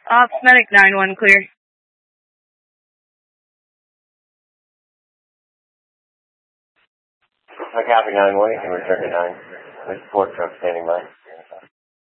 Ops Medic 9-1 clear. I copy 9-1, you can return to 9. There's a support truck standing by.